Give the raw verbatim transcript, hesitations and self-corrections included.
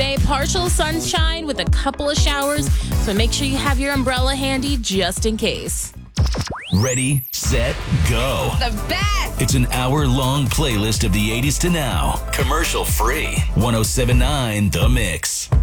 today. Partial sunshine with a couple of showers, so make sure you have your umbrella handy just in case. Ready, set, go. The best! It's an hour-long playlist of the eighties to now. Commercial free. one oh seven point nine The Mix.